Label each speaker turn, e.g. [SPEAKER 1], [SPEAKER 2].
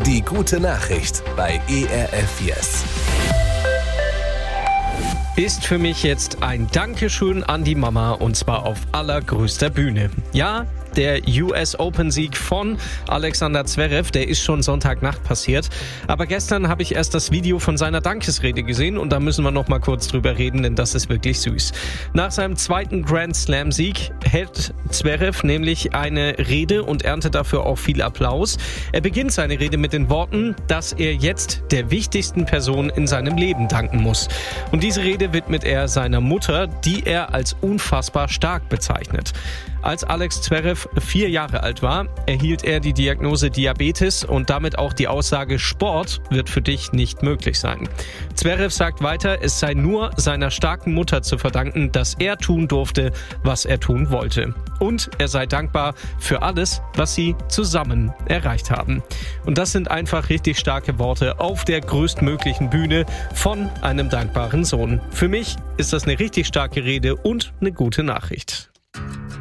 [SPEAKER 1] Die gute Nachricht bei ERF Yes.
[SPEAKER 2] Ist für mich jetzt ein Dankeschön an die Mama, und zwar auf allergrößter Bühne. Ja, der US Open-Sieg von Alexander Zverev, der ist schon Sonntagnacht passiert. Aber gestern habe ich erst das Video von seiner Dankesrede gesehen und da müssen wir noch mal kurz drüber reden, denn das ist wirklich süß. Nach seinem zweiten Grand Slam-Sieg hält Zverev nämlich eine Rede und erntet dafür auch viel Applaus. Er beginnt seine Rede mit den Worten, dass er jetzt der wichtigsten Person in seinem Leben danken muss. Und diese Rede widmet er seiner Mutter, die er als unfassbar stark bezeichnet. Als Alex Zverev 4 Jahre alt war, erhielt er die Diagnose Diabetes und damit auch die Aussage, Sport wird für dich nicht möglich sein. Zverev sagt weiter, es sei nur seiner starken Mutter zu verdanken, dass er tun durfte, was er tun wollte. Und er sei dankbar für alles, was sie zusammen erreicht haben. Und das sind einfach richtig starke Worte auf der größtmöglichen Bühne von einem dankbaren Sohn. Für mich ist das eine richtig starke Rede und eine gute Nachricht.